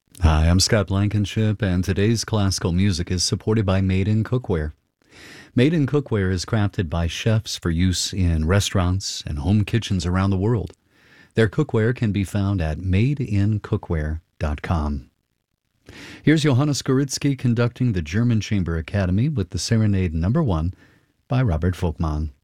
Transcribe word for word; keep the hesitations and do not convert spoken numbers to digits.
Hi, I'm Scott Blankenship, and today's classical music is supported by Made in Cookware. Made in Cookware is crafted by chefs for use in restaurants and home kitchens around the world. Their cookware can be found at made in cookware dot com. Here's Johannes Goritsky conducting the German Chamber Academy with the Serenade Number One by Robert Volkmann.